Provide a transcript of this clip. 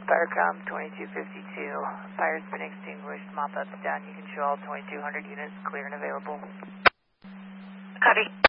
Firecom 2252. Fire's been extinguished. Mop-up's down. You can show all 2200 units clear and available. Copy.